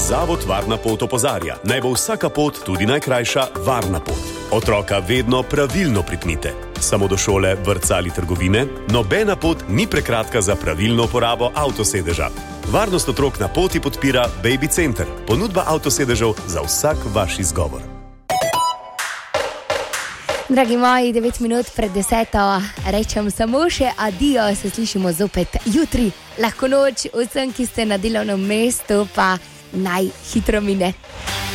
Zavod Varna pot opozarja, naj bo vsaka pot, tudi najkrajša, varna pot. Otroka vedno pravilno pripnite. Samo do šole, vrtca ali trgovine, nobena pot ni prekratka za pravilno uporabo avtosedeža. Varnost otrok na poti podpira Baby Center, ponudba avtosedežev za vsak vaš izgovor. Dragi moji, 9 minut pred 10. Rečem samo še adijo, se slišimo zopet jutri. Lahko noč vsem, ki ste na delovnem mestu, pa naj hitro mine.